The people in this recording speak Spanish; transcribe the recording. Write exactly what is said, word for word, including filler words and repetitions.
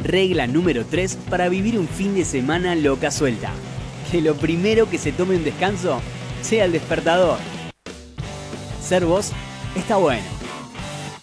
Regla número tres para vivir un fin de semana loca suelta. Que lo primero que se tome un descanso sea el despertador. Ser vos está bueno.